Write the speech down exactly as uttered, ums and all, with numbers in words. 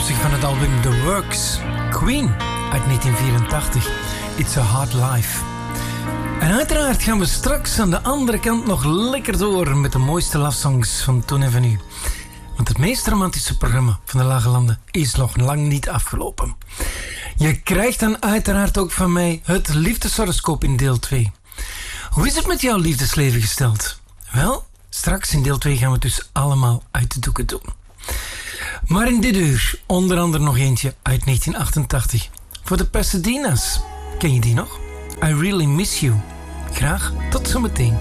afkomstig van het album The Works. Queen uit negentien vierentachtig. It's a Hard Life. En uiteraard gaan we straks aan de andere kant nog lekker door met de mooiste love songs van toen en van nu. Want het meest romantische programma van de Lage Landen is nog lang niet afgelopen. Je krijgt dan uiteraard ook van mij het liefdeshoroscoop in deel twee. Hoe is het met jouw liefdesleven gesteld? Wel, straks in deel twee gaan we het dus allemaal uit de doeken doen. Maar in dit uur onder andere nog eentje uit negentien achtentachtig. Voor de Pasadena's. Ken je die nog? I Really Miss You. Graag tot zometeen.